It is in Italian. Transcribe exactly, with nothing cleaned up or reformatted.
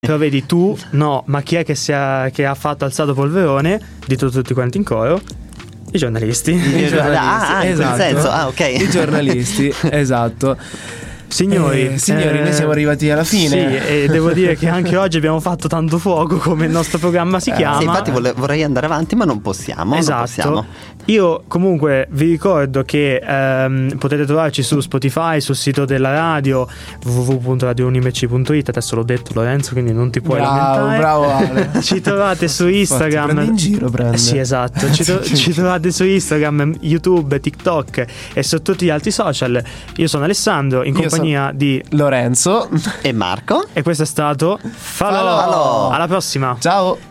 Però vedi tu, no, ma chi è che, si ha, che ha fatto alzato polverone? Dito tutti quanti in coro. I giornalisti. I giornalisti. Ah, ah, in quel Esatto. senso. Ah, ok. I giornalisti, esatto. Signori, Eh, signori, eh, noi siamo arrivati alla fine. Sì, e devo dire che anche oggi abbiamo fatto tanto fuoco, come il nostro programma si chiama. Sì, infatti vole- vorrei andare avanti, ma non possiamo. Esatto. Non possiamo. Io comunque vi ricordo che ehm, potete trovarci su Spotify, sul sito della radio w w w punto radio unimc punto it. Adesso l'ho detto, Lorenzo, quindi non ti puoi Bravo, lamentare. bravo Ale. Ci trovate su Infatti, Instagram. prende in giro, prende. Sì, esatto. Ci, tro- ci trovate su Instagram, YouTube, TikTok e su tutti gli altri social. Io sono Alessandro, in Io compagnia sono- di Lorenzo E Marco? e questo è stato Falò. Falò. Alla prossima. Ciao.